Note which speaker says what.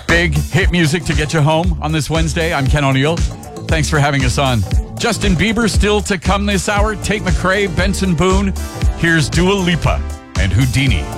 Speaker 1: Big hit music to get you home on this Wednesday. I'm Ken O'Neill. Thanks for having us on. Justin Bieber still to come this hour. Tate McRae, Benson Boone. Here's Dua Lipa and Houdini.